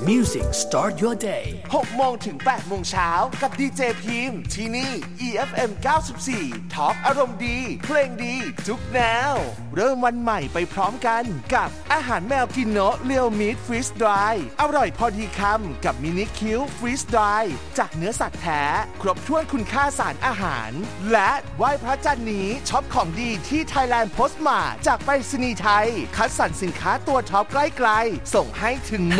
Music start your day 6 โมงถึง 8 โมงเช้ากับดีเจพิมพ์ที่นี่ EFM 94 ท็อปอารมณ์ดีเพลงดีทุกแนวเริ่มวันใหม่ไปพร้อมกันกับอาหารแมวกินโนะเลียวมิตฟรีสดรายอร่อยพอดีคำกับมินิคิวฟรีสดรายจากเนื้อสัตว์แท้ครบถ้วนคุณค่าสารอาหารและไหว้พระจันทร์นี้ช็อปของดีที่ Thailand Postmart จากไปรษณีย์ไทยคัดสรรสินค้าตัวท็อปใกล้ๆส่งให้ถึง